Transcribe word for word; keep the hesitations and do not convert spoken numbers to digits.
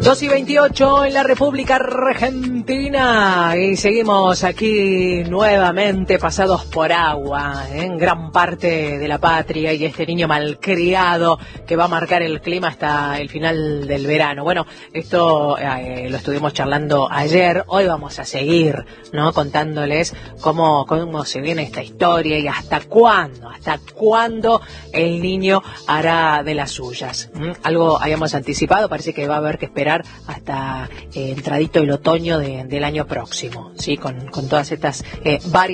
dos y veintiocho en la República Argentina y seguimos aquí nuevamente pasados por agua en gran parte de la patria y este niño malcriado que va a marcar el clima hasta el final del verano. Bueno, esto eh, lo estuvimos charlando ayer, hoy vamos a seguir, ¿no? Contándoles cómo, cómo se viene esta historia y hasta cuándo, hasta cuándo el niño hará de las suyas. ¿Mm? Algo habíamos anticipado, parece que va a haber que esperar hasta eh, entradito el otoño de, del año próximo, ¿sí? Con, con todas estas eh, varias